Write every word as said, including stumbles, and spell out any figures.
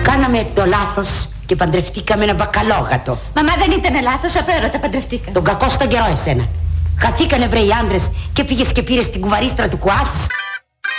Κάναμε το λάθος και παντρευτήκαμε ένα μπακαλόγατο. Μαμά, δεν ήταν λάθος, από έρωτα παντρευτήκα. Τον κακό στον καιρό εσένα. Χαθήκανε βρε οι άντρες και πήγες και πήρες την κουβαρίστρα του Κουάτς.